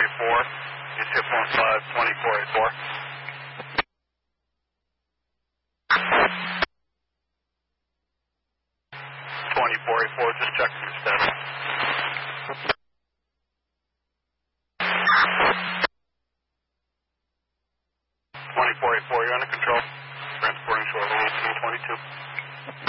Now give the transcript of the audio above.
It's hip 15, 2484. 2484, just checking your status. 2484, you're under control. Transporting short 1822.